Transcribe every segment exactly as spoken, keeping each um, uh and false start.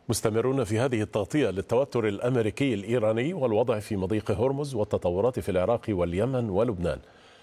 مستمرون في هذه التغطية للتوتر الأمريكي الإيراني والوضع في مضيق هرمز والتطورات في العراق واليمن ولبنان.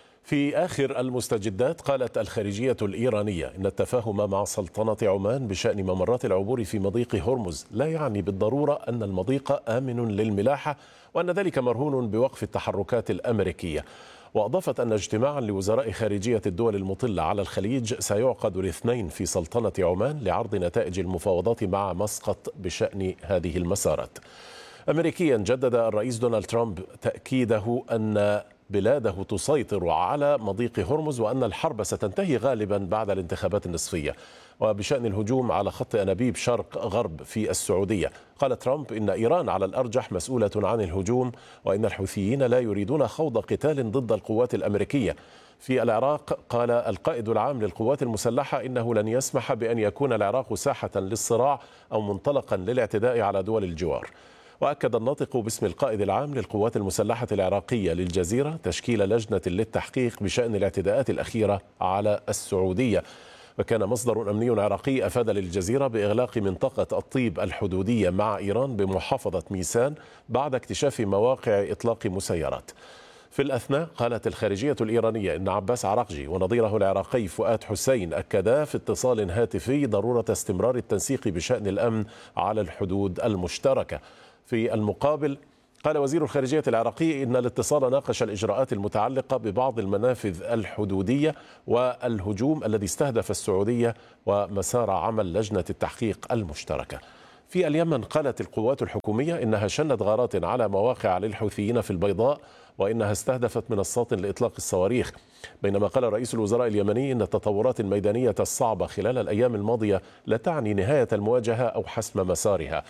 في آخر المستجدات قالت الخارجية الإيرانية إن التفاهم مع سلطنة عمان بشأن ممرات العبور في مضيق هرمز لا يعني بالضرورة أن المضيق آمن للملاحة، وأن ذلك مرهون بوقف التحركات الأمريكية. وأضافت أن اجتماعا لوزراء خارجية الدول المطلة على الخليج سيعقد الاثنين في سلطنة عمان لعرض نتائج المفاوضات مع مسقط بشأن هذه المسارات. أمريكيا جدد الرئيس دونالد ترامب تأكيده أن بلاده تسيطر على مضيق هرمز وأن الحرب ستنتهي غالبا بعد الانتخابات النصفية. وبشأن الهجوم على خط أنابيب شرق غرب في السعودية، قال ترامب إن إيران على الأرجح مسؤولة عن الهجوم، وإن الحوثيين لا يريدون خوض قتال ضد القوات الأمريكية. في العراق قال القائد العام للقوات المسلحة إنه لن يسمح بأن يكون العراق ساحة للصراع أو منطلقا للاعتداء على دول الجوار. وأكد الناطق باسم القائد العام للقوات المسلحة العراقية للجزيرة تشكيل لجنة للتحقيق بشأن الاعتداءات الأخيرة على السعودية. وكان مصدر أمني عراقي أفاد للجزيرة بإغلاق منطقة الطيب الحدودية مع إيران بمحافظة ميسان بعد اكتشاف مواقع إطلاق مسيرات. في الأثناء قالت الخارجية الإيرانية إن عباس عراقجي ونظيره العراقي فؤاد حسين أكدا في اتصال هاتفي ضرورة استمرار التنسيق بشأن الأمن على الحدود المشتركة. في المقابل قال وزير الخارجية العراقي إن الاتصال ناقش الإجراءات المتعلقة ببعض المنافذ الحدودية والهجوم الذي استهدف السعودية ومسار عمل لجنة التحقيق المشتركة. في اليمن قالت القوات الحكومية إنها شنت غارات على مواقع للحوثيين في البيضاء، وإنها استهدفت منصات لإطلاق الصواريخ. بينما قال رئيس الوزراء اليمني إن التطورات الميدانية الصعبة خلال الأيام الماضية لا تعني نهاية المواجهة أو حسم مسارها.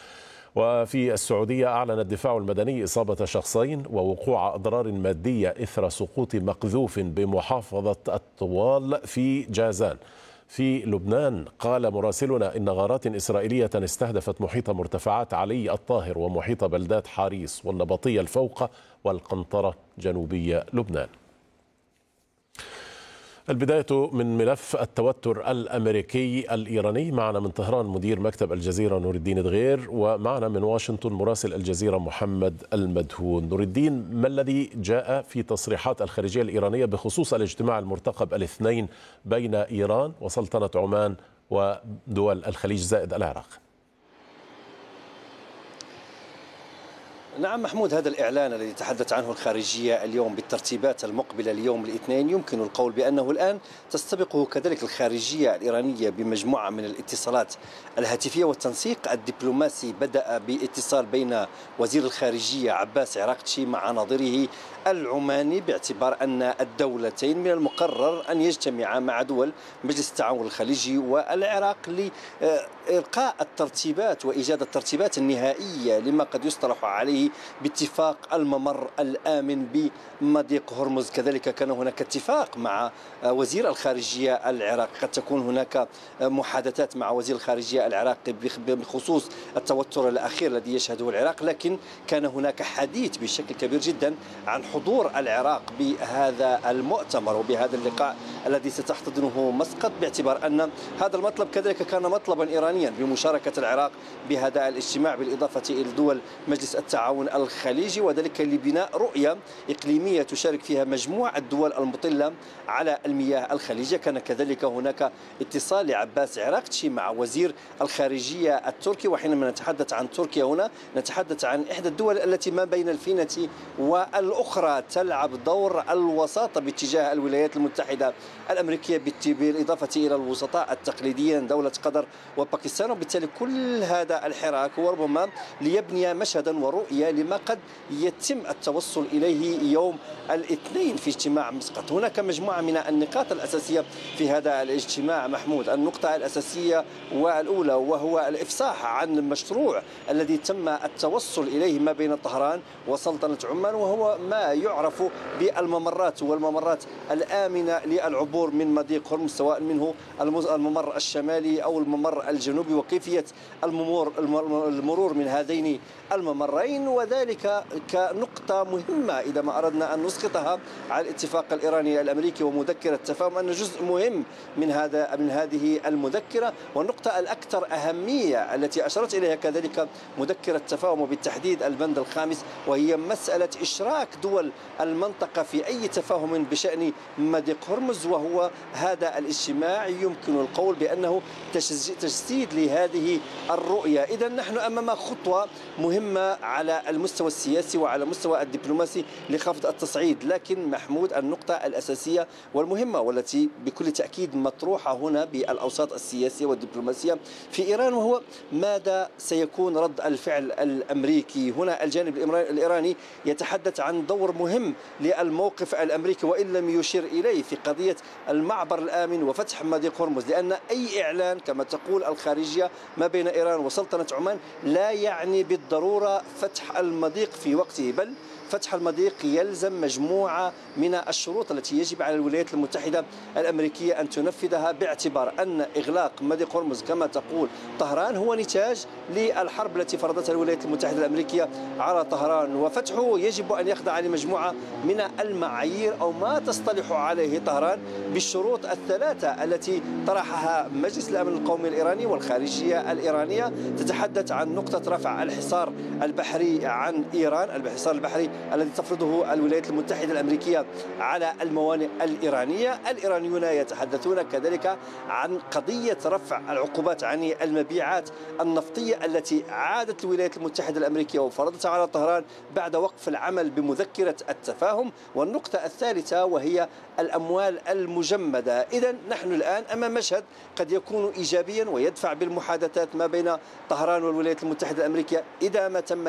وفي السعودية أعلن الدفاع المدني إصابة شخصين ووقوع أضرار مادية إثر سقوط مقذوف بمحافظة الطوال في جازان. في لبنان قال مراسلنا إن غارات إسرائيلية استهدفت محيط مرتفعات علي الطاهر ومحيط بلدات حاريس والنبطية الفوقة والقنطرة جنوبية لبنان. البداية من ملف التوتر الأمريكي الإيراني. معنا من طهران مدير مكتب الجزيرة نور الدين دغير، ومعنا من واشنطن مراسل الجزيرة محمد المدهون. نور الدين، ما الذي جاء في تصريحات الخارجية الإيرانية بخصوص الاجتماع المرتقب الاثنين بين إيران وسلطنة عمان ودول الخليج زائد العراق؟ نعم محمود، هذا الإعلان الذي تحدث عنه الخارجية اليوم بالترتيبات المقبلة اليوم الاثنين يمكن القول بأنه الآن تستبقه كذلك الخارجية الإيرانية بمجموعة من الاتصالات الهاتفية والتنسيق الدبلوماسي. بدأ باتصال بين وزير الخارجية عباس عراقجي مع نظيره العماني، باعتبار أن الدولتين من المقرر أن يجتمعا مع دول مجلس التعاون الخليجي والعراق لإلقاء الترتيبات وإيجاد الترتيبات النهائية لما قد يصطلح عليه باتفاق الممر الآمن بمضيق هرمز. كذلك كان هناك اتفاق مع وزير الخارجية العراقي، قد تكون هناك محادثات مع وزير الخارجية العراقي بخصوص التوتر الأخير الذي يشهده العراق، لكن كان هناك حديث بشكل كبير جدا عن حضور العراق بهذا المؤتمر وبهذا اللقاء الذي ستحتضنه مسقط، باعتبار أن هذا المطلب كذلك كان مطلبا إيرانيا بمشاركة العراق بهذا الاجتماع، بالإضافة إلى دول مجلس التعاون الخليجي، وذلك لبناء رؤية إقليمية تشارك فيها مجموعة الدول المطلة على المياه الخليجية. كان كذلك هناك اتصال لعباس عراقجي مع وزير الخارجية التركي، وحينما نتحدث عن تركيا هنا نتحدث عن إحدى الدول التي ما بين الفينة والأخرى تلعب دور الوساطة باتجاه الولايات المتحدة الأمريكية، بالإضافة إلى الوسطاء التقليديين دولة قطر وباكستان. وبالتالي كل هذا الحراك هو ربما ليبني مشهدا ورؤية لما قد يتم التوصل إليه يوم الاثنين في اجتماع مسقط. هناك مجموعة من النقاط الأساسية في هذا الاجتماع محمود. النقطة الأساسية والأولى وهو الإفصاح عن المشروع الذي تم التوصل إليه ما بين طهران وسلطنة عمان، وهو ما ما يعرف بالممرات والممرات الآمنة للعبور من مضيق هرمز، سواء منه الممر الشمالي أو الممر الجنوبي، وكيفية المرور المرور من هذين الممرين، وذلك كنقطة مهمة إذا ما أردنا أن نسقطها على الاتفاق الإيراني الأمريكي ومذكرة التفاهم، أن جزء مهم من هذا من هذه المذكرة. والنقطة الأكثر أهمية التي أشرت إليها كذلك مذكرة التفاهم وبالتحديد البند الخامس، وهي مسألة إشراك دول المنطقة في أي تفاهم بشأن مضيق هرمز، وهو هذا الاجتماع يمكن القول بأنه تجسيد لهذه الرؤية. إذا نحن أمام خطوة مهمة على المستوى السياسي وعلى المستوى الدبلوماسي لخفض التصعيد، لكن محمود النقطة الأساسية والمهمة والتي بكل تأكيد مطروحة هنا بالأوساط السياسية والدبلوماسية في إيران، وهو ماذا سيكون رد الفعل الأمريكي. هنا الجانب الإيراني يتحدث عن دور مهم للموقف الأمريكي وإن لم يشير إليه في قضية المعبر الآمن وفتح مضيق هرمز، لأن أي إعلان كما تقول الخارجية ما بين إيران وسلطنة عمان لا يعني بالضرورة فتح المضيق في وقته، بل فتح المضيق يلزم مجموعة من الشروط التي يجب على الولايات المتحدة الأمريكية أن تنفذها، باعتبار أن إغلاق مضيق هرمز كما تقول طهران هو نتاج للحرب التي فرضتها الولايات المتحدة الأمريكية على طهران، وفتحه يجب أن يخضع لمجموعة من المعايير أو ما تصطلح عليه طهران بالشروط الثلاثة التي طرحها مجلس الأمن القومي الإيراني والخارجية الإيرانية. تتحدث عن نقطة رفع الحصار البحري عن إيران، الحصار البحري الذي تفرضه الولايات المتحدة الأمريكية على الموانئ الإيرانية. الإيرانيون يتحدثون كذلك عن قضية رفع العقوبات عن المبيعات النفطية التي عادت الولايات المتحدة الأمريكية وفرضتها على طهران بعد وقف العمل بمذكرة التفاهم. والنقطة الثالثة وهي الأموال المجمدة. إذن نحن الآن أمام مشهد قد يكون إيجابيا ويدفع بالمحادثات ما بين طهران والولايات المتحدة الأمريكية إذا ما تم